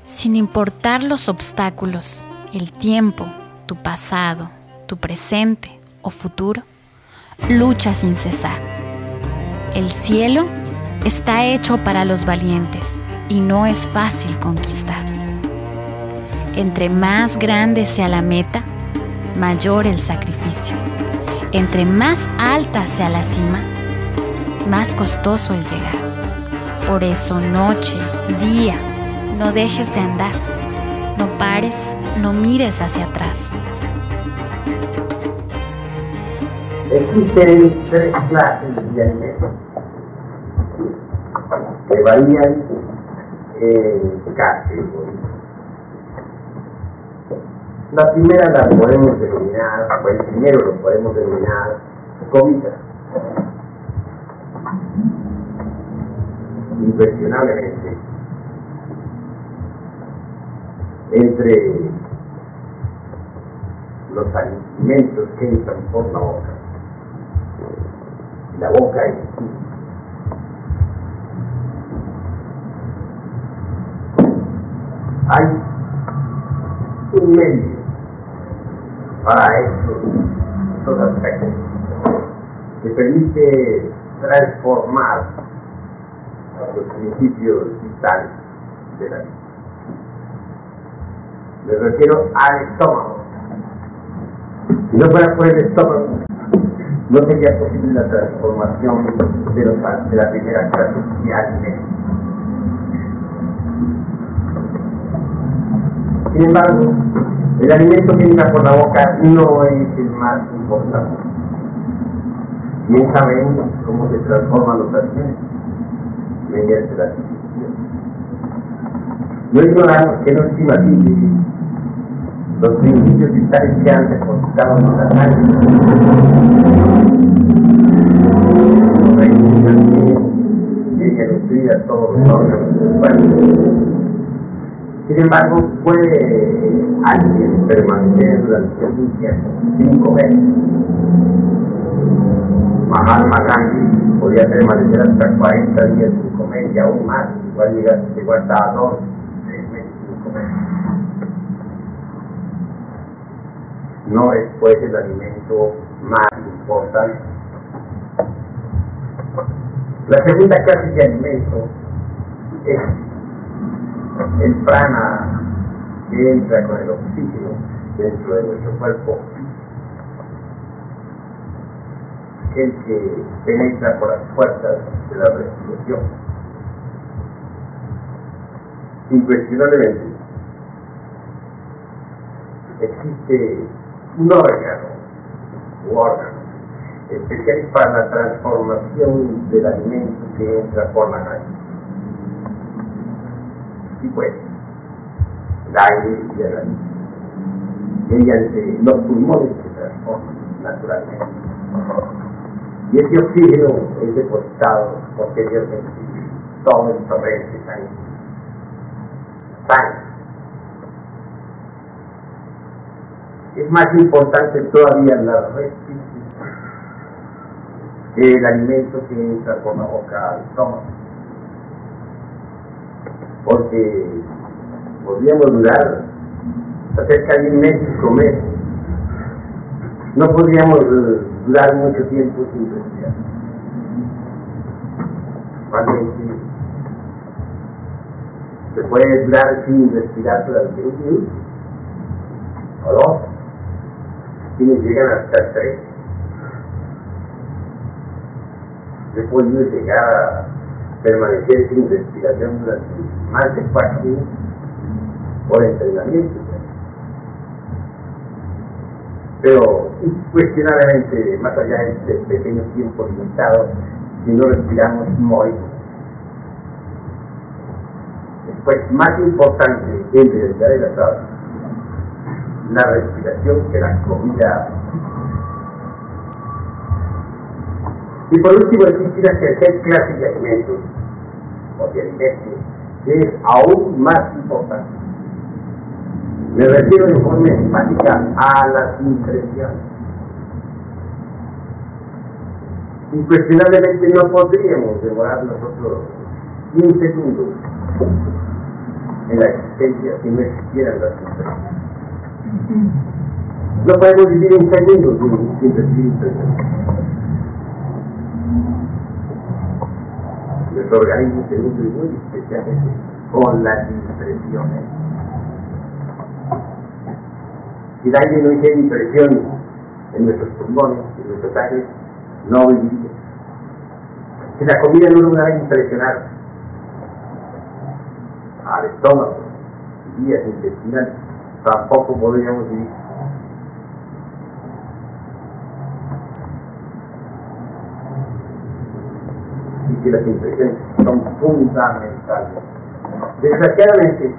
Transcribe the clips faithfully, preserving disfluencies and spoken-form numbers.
Sin importar los obstáculos, el tiempo, tu pasado, tu presente o futuro, lucha sin cesar. El cielo está hecho para los valientes y no es fácil conquistar. Entre más grande sea la meta, mayor el sacrificio. Entre más alta sea la cima, más costoso el llegar. Por eso noche, día, no dejes de andar. No pares, no mires hacia atrás. Existen tres clases de alimentos que varían en categorías. La primera la podemos denominar, o el primero lo podemos denominar comida. Incuestionablemente, entre los alimentos que entran por la boca, la boca en sí, hay un medio para estos, estos aspectos que permite transformar los principios vitales de la vida. Me refiero al estómago. Si no fuera por el estómago, no sería posible la transformación de, los, de la primera clase de alimentos. Sin embargo, el alimento que entra por la boca no es el más importante. Bien sabemos cómo se transforman los alimentos mediante la digestión. No ignoramos que no es imbatible los principios vitales que han depositado en la sangre. Tiene que nutrir a todos los órganos del cuerpo. Sin embargo, puede alguien permanecer durante un tiempo sin comer. Mahatma Gandhi podía permanecer hasta cuarenta días sin comer y aún más, igual llegar, llegó hasta dos, tres meses sin comer. No es pues el alimento más importante. La segunda clase de alimento es el prana que entra con el oxígeno dentro de nuestro cuerpo, el que penetra por las puertas de la respiración. Incuestionablemente existe un órgano u órgano especial para la transformación del alimento que entra por la nariz. Y pues, el aire y la nariz, mediante los pulmones se transforman naturalmente. Y ese oxígeno es depositado posteriormente todo el torrente sanguíneo. Sangre. Es más importante todavía la respiración que el alimento que entra por la boca al estómago. Porque podríamos durar cerca de un mes sin comer. No podríamos durar mucho tiempo sin respirar. Realmente se puede durar sin respirar durante un minuto o dos. Quienes llegan hasta tres. Yo he podido llegar a permanecer sin respiración durante más de cuatro minutos por entrenamiento. Pero incuestionablemente, más allá de este pequeño tiempo limitado, si no respiramos, morimos. Después, más importante, en realidad de la tabla, la respiración que la comida. Y por último, existe la tercera clase de alimentos, o de alimentos, que es aún más importante. Me refiero de forma enfática a las impresiones. Incuestionablemente no podríamos demorar nosotros un segundo en la existencia si no existieran las impresiones. No podemos vivir en segundos sin, sin recibir impresiones. Nuestro organismo se nutre muy especialmente con las impresiones. Si el aire no hiciera impresión en nuestros pulmones, en nuestros sangre, no viviría. Si la comida no lograra impresionar al estómago, vías intestinales, tampoco podríamos vivir. Y que las impresiones son fundamentales. Desgraciadamente,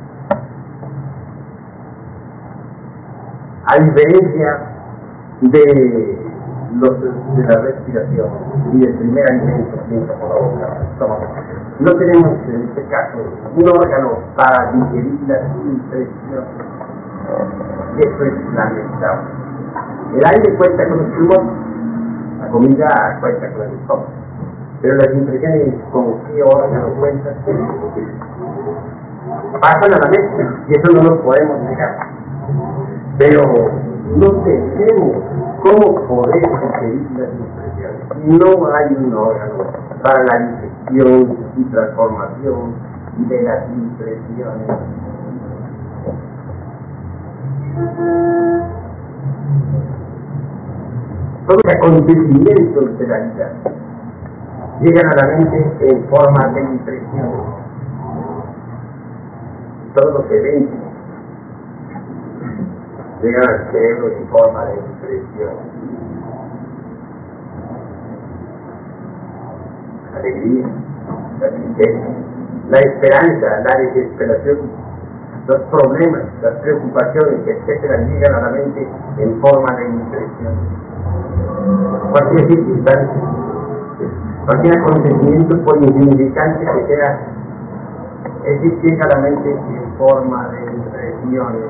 a diferencia de, los, de la respiración y del primer alimento que entra por la boca, el estómago, no tenemos en este caso un órgano para digerir las impresiones. Y eso es lamentable. El aire cuenta con los pulmones, la comida cuenta con el estómago, pero las impresiones con qué órgano cuentan pasan a la mente, y eso no lo podemos negar. Pero no tenemos cómo poder digerir las impresiones. No hay un órgano para la digestión y transformación de las impresiones. Todos los acontecimientos de la vida llegan a la mente en forma de impresiones. Todos los eventos llegan al cerebro en forma de impresión. La alegría, la tristeza, la esperanza, la desesperación, los problemas, las preocupaciones, etcétera, llegan a la mente en forma de impresión. Cualquier circunstancia, cualquier acontecimiento, por insignificante que sea, es decir, llega a la mente en forma de impresiones.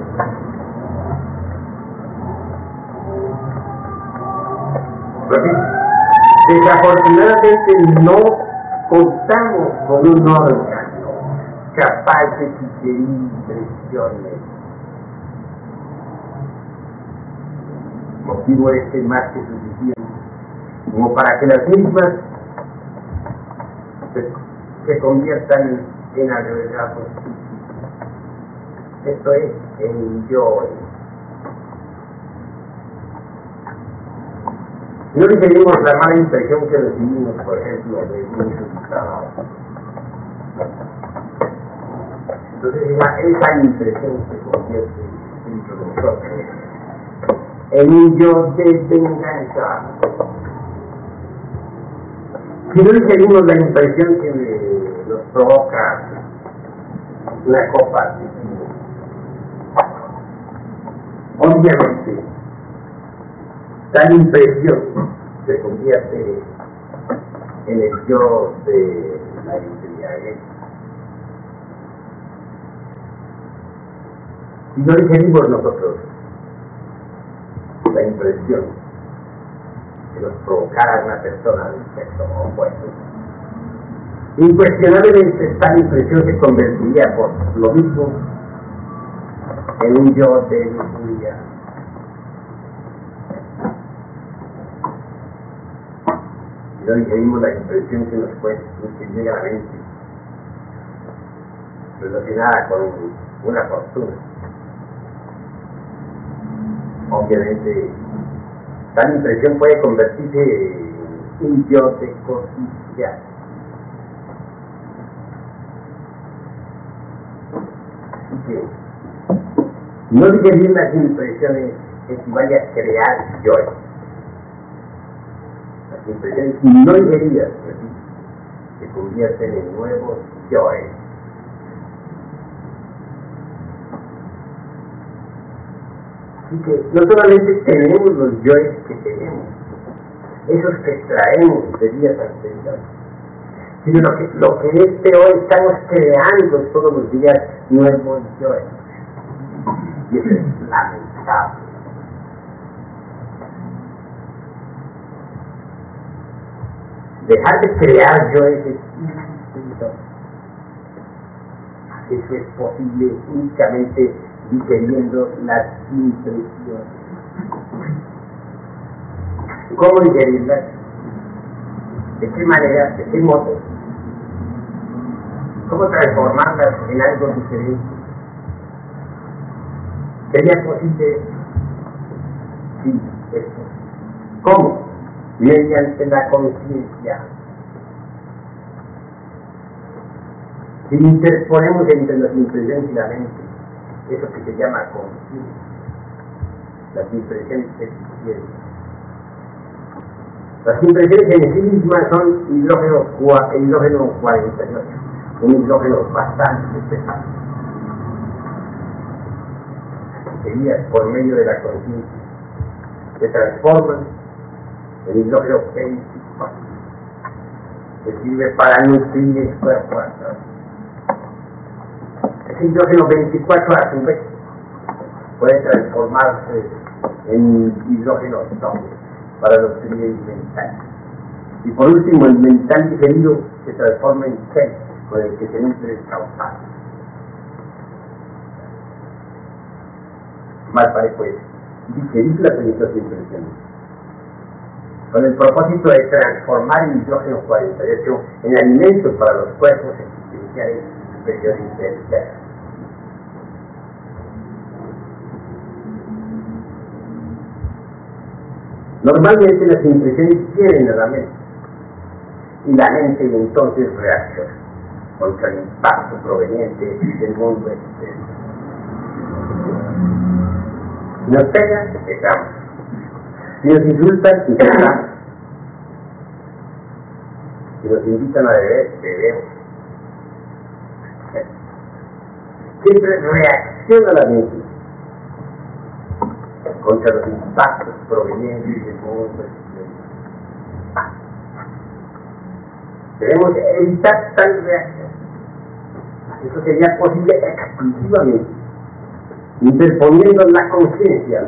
Desafortunadamente no contamos con un órgano capaz de digerir impresiones. Motivo este más que suficiente como para que las mismas se, se conviertan en agregados físicos. Esto es el yo. Si no digerimos la mala impresión que recibimos, por ejemplo, de un resultado, entonces esa, esa impresión se convierte dentro de nosotros en un yo de venganza. Si no digerimos la impresión que nos provoca una copa de vino, obviamente tal impresión se convierte en el yo de la embriaguez. Si no digerimos nosotros la impresión que nos provocara una persona del sexo opuesto, incuestionablemente tal impresión se convertiría por lo mismo en un yo de lujuria. Si no digerimos la impresión que nos puede que llega a la mente relacionada con una fortuna, obviamente tal impresión puede convertirse en un yo de codicia. Así que no digerir las impresiones equivale a crear yoes. Las impresiones no digeridas se convierten en nuevos yoes. Así que no solamente tenemos los yoes que tenemos, esos que extraemos de días anteriores, sino lo que, lo que es peor, estamos creando todos los días nuevos yoes. Y eso es lamentable. Dejar de crear yoes es infinito. eso es posible únicamente digeriendo las impresiones. ¿Cómo digerirlas? ¿De qué manera? ¿De qué modo? ¿Cómo transformarlas en algo diferente? ¿Sería posible? Sí, es posible. ¿Cómo? Mediante la conciencia. Si interponemos entre las impresiones y la mente, eso que se llama conciencia, las impresiones que existieron. Las impresiones en sí mismas son hidrógeno, hidrógeno cuarenta y ocho, un hidrógeno bastante pesado. Sería por medio de la conciencia se transforman en hidrógeno veinticuatro, que sirve para nutrir el cuerpo astral. Ese hidrógeno veinticuatro a su vez puede transformarse en hidrógeno doble para los niveles mentales. Y por último, el mental digerido se transforma en seis, con el que se nutre el causal. Más vale pues digerir las esas impresiones, con el propósito de transformar el hidrógeno cuarenta y ocho en alimentos para los cuerpos existenciales superiores del ser. Normalmente las impresiones vienen a la mente y la mente entonces reacciona contra el impacto proveniente del mundo exterior. Si nos pegan, pegamos. Si nos insultan, insultamos. Si nos invitan a beber, bebemos. Siempre reacciona la mente contra los impactos provenientes del mundo exterior. Debemos evitar tal reacción. Eso sería posible exclusivamente interponiendo la conciencia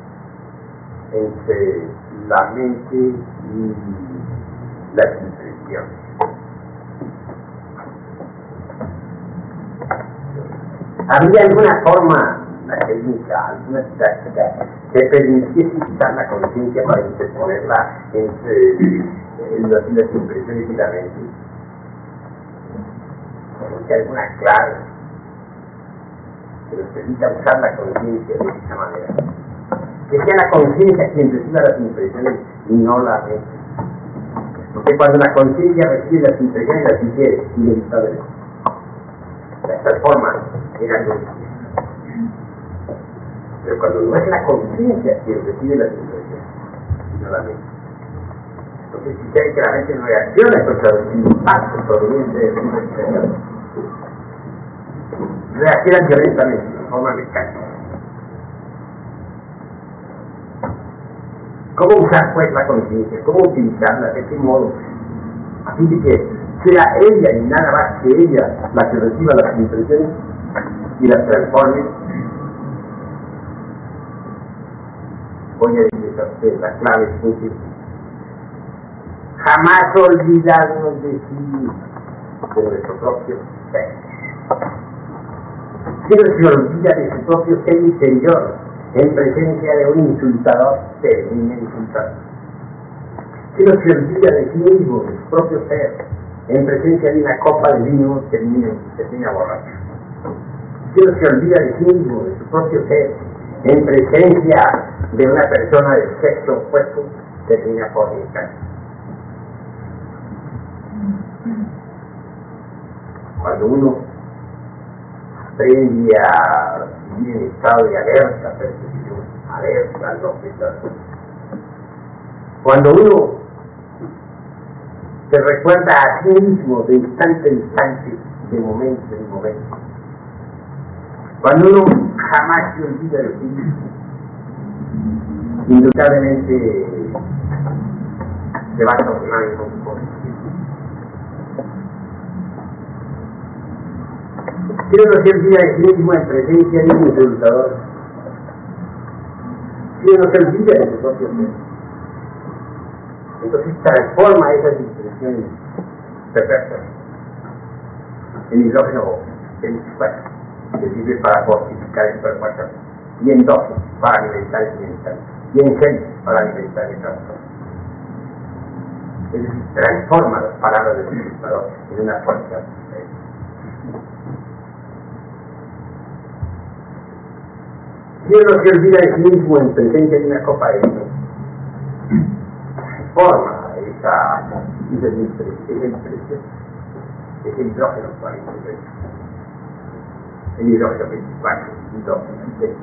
entre la mente y las impresiones. ¿Habría alguna forma, una técnica, alguna táctica que permitiese quitar la conciencia para interponerla entre eh, las, las impresiones y la mente? ¿Hay alguna clave que nos permita usar la conciencia de esa manera? Que sea la conciencia quien reciba las impresiones y no la mente. Porque cuando la conciencia recibe las impresiones, las digiere inevitablemente. Las transforma en algo distinto. Pero cuando no es la conciencia quien recibe las impresiones, sino la mente. Entonces sucede que la mente reacciona contra los impactos provenientes del mundo exterior. Reacciona violentamente, de forma mecánica. ¿Cómo usar pues la conciencia? ¿Cómo utilizarla? ¿De qué modo? A fin de que sea ella y nada más que ella la que reciba las impresiones y las transforme. Voy a decirles a ustedes la clave es muy simple. Jamás olvidarnos de sí, de nuestro propio ser. Si uno se olvida de su propio ser interior en presencia de un insultador, termina insultando. Si uno se olvida de sí mismo, de su propio ser, en presencia de una copa de vino, termina, termina borracho. Si uno se olvida de sí mismo, de su propio ser, en presencia de una persona del sexo opuesto, termina fornicando. Cuando uno aprende a vivir en estado de alerta, percepción, alerta, no pensamiento. Cuando uno se recuerda a sí mismo de instante en instante, de momento en momento. Cuando uno jamás se olvida de sí mismo, indudablemente se va tornando un poco. Si uno se olvida de sí mismo en presencia de un insultador, si uno se olvida de su propio ser, entonces transforma esas impresiones perversas en hidrógeno en fuerza, que sirve para fortificar el cuerpo, y en dosis para alimentar el mental, y en génesis para alimentar el trastorno. Es decir, transforma las palabras del Ilustrador en una fuerza. Si uno se olvida de sí mismo en presencia de una copa de vino, forma esa, esa impresión, ese hidrógeno cuarenta y tres, el hidrógeno veinticuatro, el hidrógeno veinte.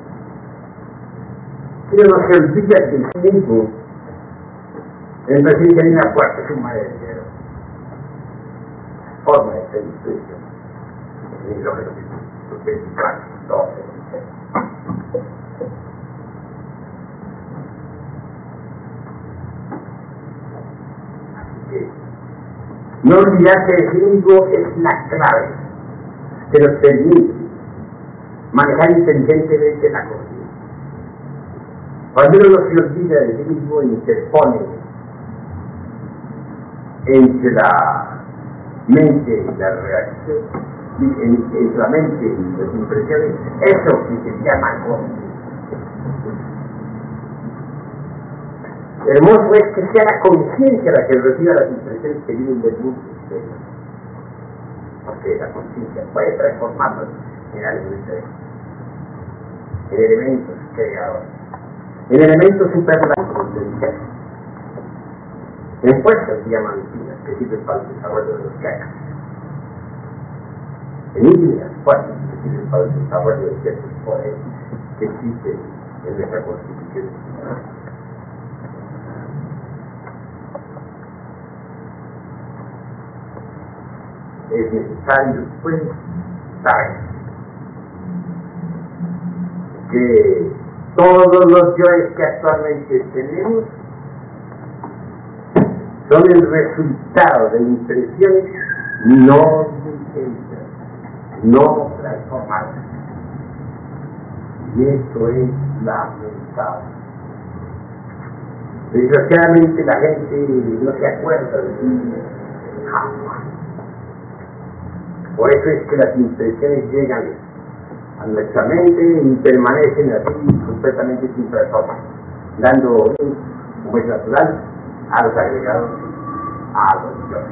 Si uno se olvida de sí mismo en presencia de una fuerte suma de dinero, forma esa impresión, el hidrógeno veinticuatro, doce. No olvidarse de sí mismo es la clave que nos permite manejar inteligentemente la conciencia. Cuando uno no se olvida de sí mismo y interpone entre la mente y la reacción, entre la mente y las impresiones, eso que se llama conciencia. Hermoso es que sea la conciencia la que reciba las impresiones que vienen del mundo exterior, porque la conciencia puede transformarnos en algo diferente, en elementos creadores, en elementos superlativos del ser, en fuerzas diamantinas que sirven para el desarrollo de los gatos, en íntimas fuerzas que sirven para el desarrollo de ciertos poderes que existen en nuestra constitución. Es necesario, pues, saber que todos los yoes que actualmente tenemos son el resultado de impresiones no vigentes, no transformadas. Y eso es lamentable. Desgraciadamente la gente no se acuerda de sí jamás. Por eso es que las impresiones llegan a nuestra mente y permanecen así completamente sin transformar, dando como es natural a los agregados a los yoes.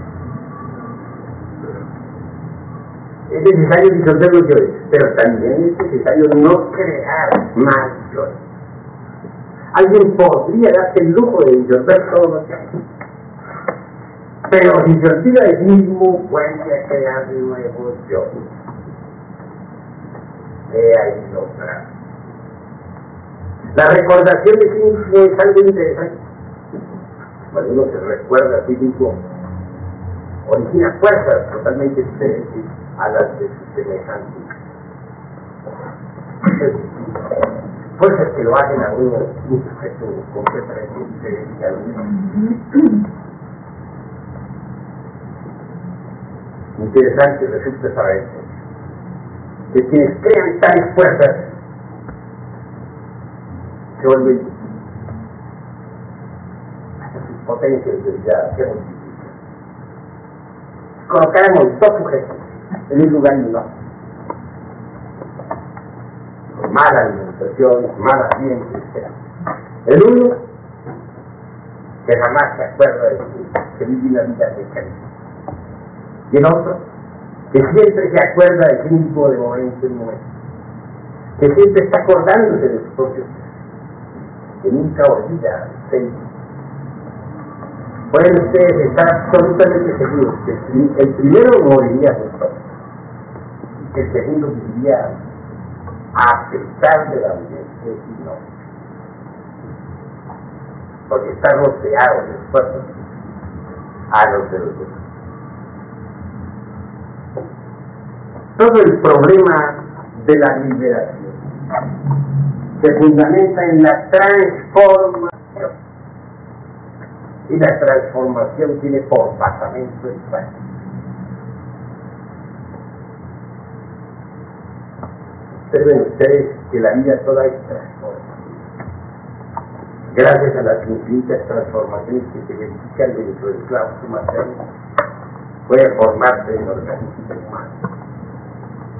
Es necesario disolver los yoes, pero también es necesario no crear más yoes. Alguien podría darse el lujo de disolver todos los yoes, pero si se olvida de sí mismo, vuelve a crear nuevos yoes. He ahí lo grave. La recordación de sí mismo es algo interesante. Cuando uno se recuerda a sí mismo, origina fuerzas totalmente diferentes a las de sus semejantes. Fuerzas que lo hacen a uno un sujeto completamente diferente al mismo. Interesante resulta saber que quienes crean tales fuerzas se vuelven hasta sus potencias ya se multiplican. Colocáramos dos sujetos en un lugar y no, con mala alimentación, mala ciencia, etcétera. El uno que jamás se acuerda de sí, que vive una vida mecánica. Y el otro, que siempre se acuerda de sí mismo de momento en momento, que siempre está acordándose de sus propios, que nunca olvida de sí. Pueden ustedes estar absolutamente seguros que el primero moriría justo, y que el segundo viviría a pesar de la vejez y no, porque está rodeado de esfuerzos a los de los demás. Todo el problema de la liberación se fundamenta en la transformación, y la transformación tiene por basamento el cuerpo. Observen ustedes que la vida toda es transformación. Gracias a las infinitas transformaciones que se verifican dentro del claustro materno, puede formarse en organismos humanos.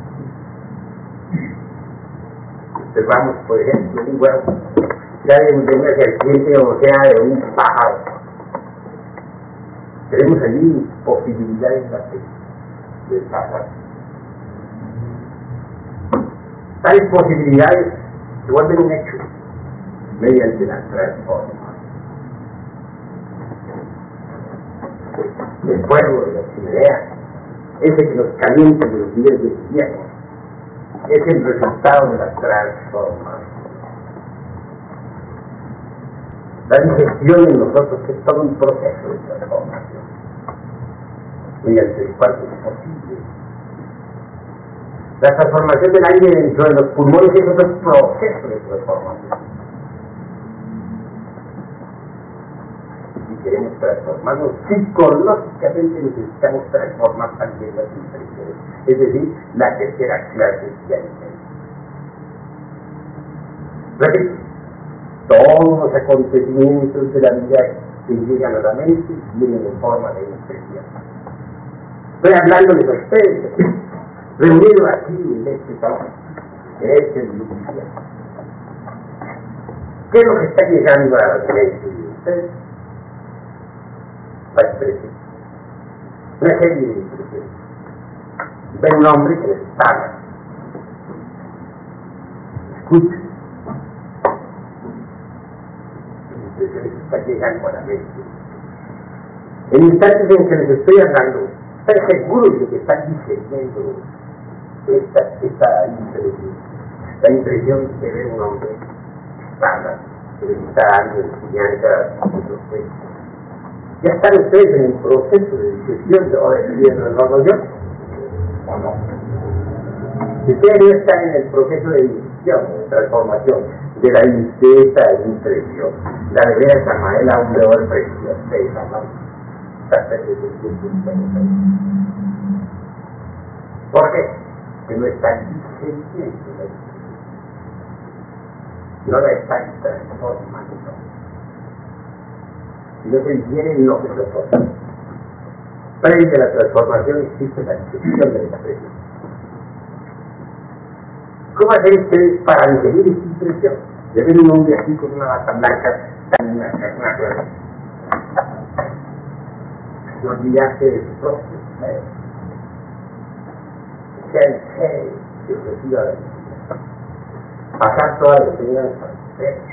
observamos, por ejemplo, un huevo, ya de una serpiente o sea de un pájaro. Tenemos allí posibilidades de pasar. Tales posibilidades se vuelven un hecho mediante la transformación. El fuego de la chimenea, ese que nos calienta de los días de invierno, es el resultado de la transformación. La digestión en nosotros es todo un proceso de transformación, mediante el cual es posible. La transformación del aire dentro de los pulmones es otro proceso de transformación. Si queremos transformarnos psicológicamente, necesitamos transformar también las impresiones, es decir, la tercera clase de alimentos. Repito, todos los acontecimientos de la vida que llegan a la mente vienen en forma de impresión. Estoy hablándoles a ustedes, reunidos aquí en este salón, en este lugar. ¿Qué es lo que está llegando a la mente de ustedes? La expresión. Una serie de impresiones. Ven un hombre que les paga. Escucha. Las impresiones están llegando a la mente. En instantes en que les estoy hablando, están seguros de que están digiriendo esta, esta impresión. La impresión de ver un hombre que paga, que les está dando enseñanza a sus ustedes. ¿Ya están ustedes en el proceso de digestión o de desarrollo? ¿O no? Si ustedes no están en el proceso de digestión, de transformación, de la limpieza de impresión, la de ver a Samael a un león precioso, ustedes hablan. ¿Por qué? Que no están digiriendo la impresión. No la están transformando. Si no se digieren, no se transforman. Previo a la transformación existe la digestión de la impresión. ¿Cómo hacer ustedes para digerir esta impresión? De ver un hombre así con una bata blanca, tan una carne, no olvidarse de su propio ser. Ser ser que reciba la vida. Pasar toda la enseñanza de ser.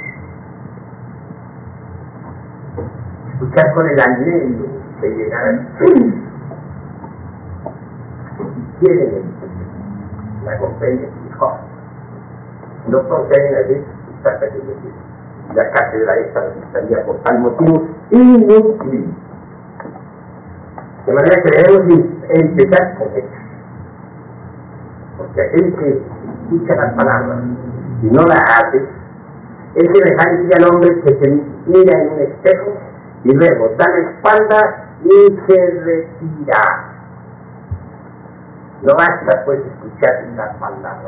Escuchar con el anhelo de llegar al fin. Si quieren la comprenden mejor. No proceden a decir la cátedra esta estaría por tal motivo inútil. De manera que debemos empezar con esto. Porque aquel que escucha las palabras y no las hace, es semejante al hombre que se mira en un espejo y luego da la espalda y se retira. No basta pues escuchar las palabras,